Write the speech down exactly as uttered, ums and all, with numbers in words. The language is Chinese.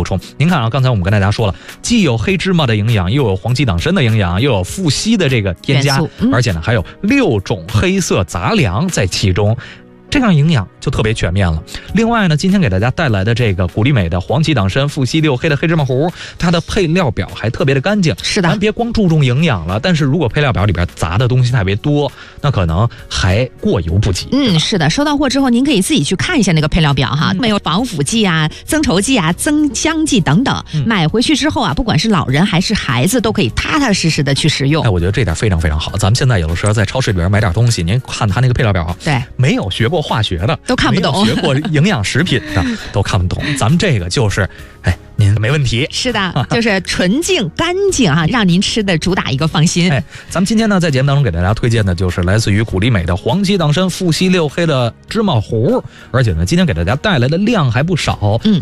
补充。您看啊，刚才我们跟大家说了，既有黑芝麻的营养，又有黄芪党参的营养，又有富硒的这个添加，嗯、而且呢还有六种黑色杂粮在其中。这样营养就特别全面了。另外呢，今天给大家带来的这个古力美的黄芪党参、富硒六黑的黑芝麻糊，它的配料表还特别的干净。 是的， 咱别光注重营养了，但是如果配料表里边杂的东西特别多，那可能还过犹不及。 嗯，是的，收到货之后您可以自己去看一下那个配料表哈，没有防腐剂啊、增稠剂啊、增香剂等等。嗯、买回去之后啊，不管是老人还是孩子，都可以踏踏实实的去食用。 哎，我觉得这点非常非常好。咱们现在有的时候在超市里边买点东西，您看它那个配料表， 对， 没有学过化学的都看不懂， 学过营养食品的都看不懂。咱们这个就是，哎，您没问题。 是的，就是纯净干净啊，让您吃的主打一个放心。 哎，咱们今天呢，在节目当中给大家推荐的就是来自于古力美的黄芪党参、富硒六黑的芝麻糊，而且呢，今天给大家带来的量还不少。 嗯，